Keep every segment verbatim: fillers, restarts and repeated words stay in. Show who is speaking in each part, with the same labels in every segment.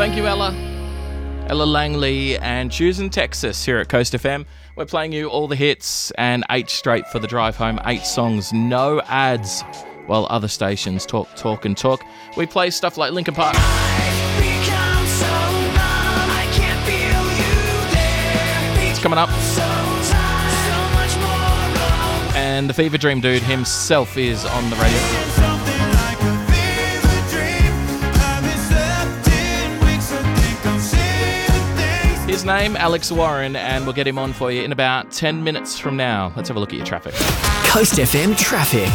Speaker 1: Thank you, Ella. Ella Langley and Choosing Texas here at Coast F M. We're playing you all the hits and eight straight for the drive home. Eight songs, no ads, while other stations talk, talk and talk. We play stuff like Linkin Park. It's coming up. And the Fever Dream dude himself is on the radio. His name, Alex Warren, and we'll get him on for you in about ten minutes from now. Let's have a look at your traffic.
Speaker 2: Coast F M traffic.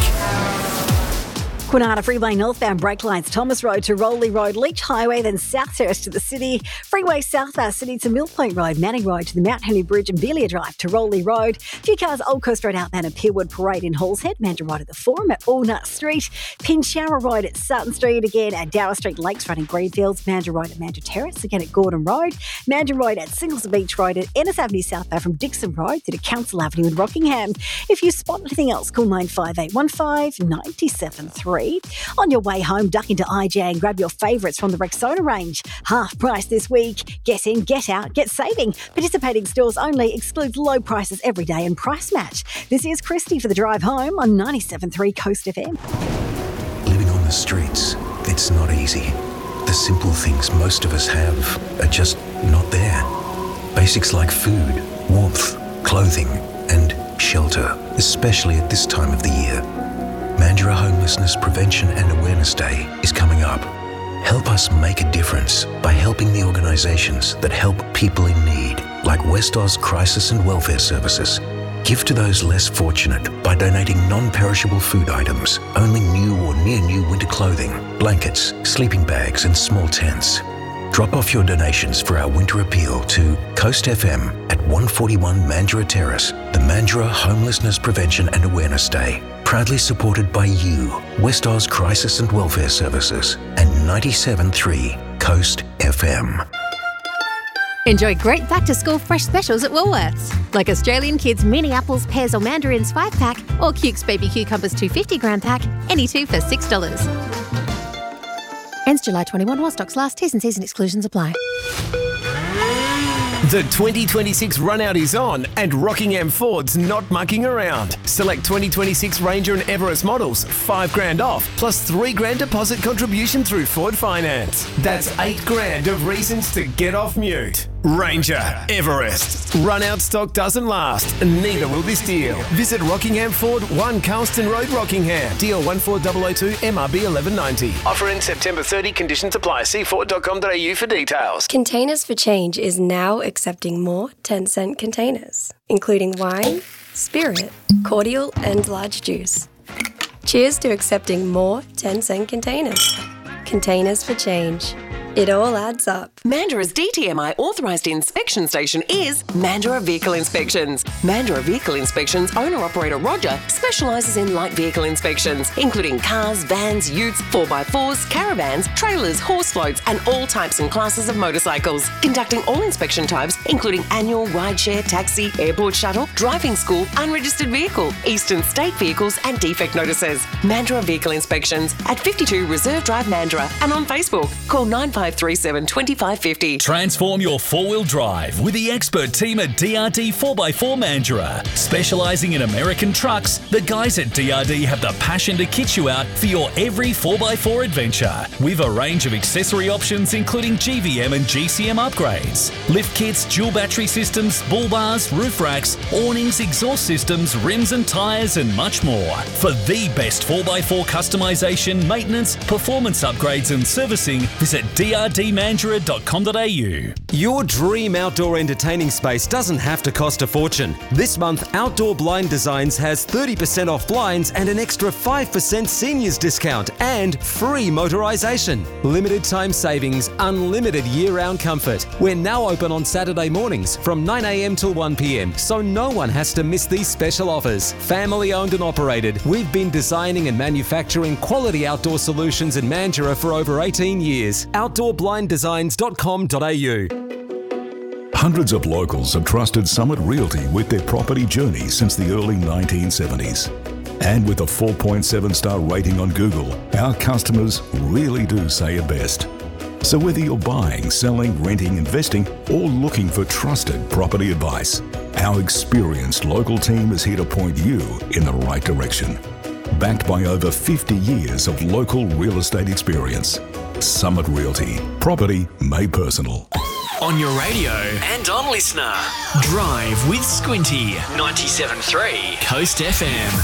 Speaker 3: Kwinana Freeway northbound brake lines, Thomas Road to Rowley Road, Leach Highway, then Southhurst to the city. Freeway southbound City to Mill Point Road, Manning Road to the Mount Henry Bridge and Belia Drive to Rowley Road. A few cars, Old Coast Road outbound at Peerwood Parade in Halls Head, Mandurah Road at the Forum at Allnut Street, Pinchara Road at Sutton Street, again at Dower Street, Lakes Road in Greenfields, Mandurah Road at Mandurah Terrace, again at Gordon Road, Mandurah Road at Singles Beach Road, at Ennis Avenue southbound from Dixon Road to Council Avenue in Rockingham. If you spot anything else, call nine five eight one five nine seven three. On your way home, duck into I J and grab your favourites from the Rexona range. Half price this week. Get in, get out, get saving. Participating stores only, excludes low prices every day and price match. This is Christy for the drive home on ninety-seven point three Coast F M.
Speaker 4: Living on the streets, it's not easy. The simple things most of us have are just not there. Basics like food, warmth, clothing, and shelter, especially at this time of the year. Mandurah Homelessness Prevention and Awareness Day is coming up. Help us make a difference by helping the organisations that help people in need, like West Oz Crisis and Welfare Services. Give to those less fortunate by donating non-perishable food items, only new or near-new winter clothing, blankets, sleeping bags and small tents. Drop off your donations for our winter appeal to Coast F M at one forty-one Mandurah Terrace, the Mandurah Homelessness Prevention and Awareness Day. Proudly supported by you, West Oz Crisis and Welfare Services, and ninety-seven point three Coast F M.
Speaker 5: Enjoy great back-to-school fresh specials at Woolworths, like Australian Kids Mini Apples, Pears or Mandarins five pack or Cukes Baby Cucumbers two hundred fifty gram pack, any two for six dollars. Ends July twenty-first while stocks last. T's and C's and exclusions apply.
Speaker 2: The twenty twenty-six run-out is on and Rockingham Ford's not mucking around. Select twenty twenty-six Ranger and Everest models, five grand off, plus three grand deposit contribution through Ford Finance. That's eight grand of reasons to get off mute. Ranger, Everest. Run-out stock doesn't last, and neither will this deal. Visit Rockingham Ford, one Carlston Road, Rockingham. D L one four zero zero two M R B eleven ninety. Offer in September thirtieth. Conditions apply. See ford dot com dot a u for details.
Speaker 6: Containers for Change is now accepting more ten cent containers, including wine, spirit, cordial, and large juice. Cheers to accepting more ten cent containers. Containers for Change. It all adds up.
Speaker 7: Mandurah's D T M I authorised inspection station is Mandurah Vehicle Inspections. Mandurah Vehicle Inspections owner-operator Roger specialises in light vehicle inspections, including cars, vans, utes, four by fours, caravans, trailers, horse floats and all types and classes of motorcycles. Conducting all inspection types, including annual, rideshare, taxi, airport shuttle, driving school, unregistered vehicle, eastern state vehicles and defect notices. Mandurah Vehicle Inspections at fifty-two Reserve Drive, Mandurah, and on Facebook. Call nine five three seven two five five zero.
Speaker 8: Transform your four-wheel drive with the expert team at D R D four by four Mandurah. Specialising in American trucks, the guys at D R D have the passion to kit you out for your every four by four adventure. With a range of accessory options including G V M and G C M upgrades, lift kits, dual battery systems, bull bars, roof racks, awnings, exhaust systems, rims and tyres and much more. For the best four by four customisation, maintenance, performance upgrades and servicing, visit d r d mandurah dot com dot a u.
Speaker 9: Your dream outdoor entertaining space doesn't have to cost a fortune. This month, Outdoor Blind Designs has thirty percent off blinds and an extra five percent seniors discount and free motorisation. Limited time savings, unlimited year-round comfort. We're now open on Saturday mornings from nine a m till one p m, so no one has to miss these special offers. Family owned and operated, we've been designing and manufacturing quality outdoor solutions in Mandurah for over eighteen years. outdoor blind designs dot com dot a u.
Speaker 10: Hundreds of locals have trusted Summit Realty with their property journey since the early nineteen seventies. And with a four point seven star rating on Google, our customers really do say it best. So whether you're buying, selling, renting, investing, or looking for trusted property advice, our experienced local team is here to point you in the right direction. Backed by over fifty years of local real estate experience. Summit Realty. Property made personal.
Speaker 11: On your radio and on Listener. Drive with Squinty. ninety-seven point three Coast F M.